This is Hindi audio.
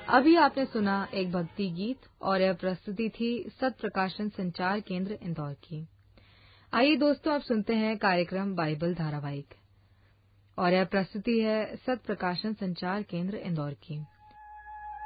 अभी आपने सुना एक भक्ति गीत और यह प्रस्तुति थी सत प्रकाशन संचार केंद्र इंदौर की। आइए दोस्तों, अब सुनते हैं कार्यक्रम बाइबल धारावाहिक और यह प्रस्तुति है सत प्रकाशन संचार केंद्र इंदौर की।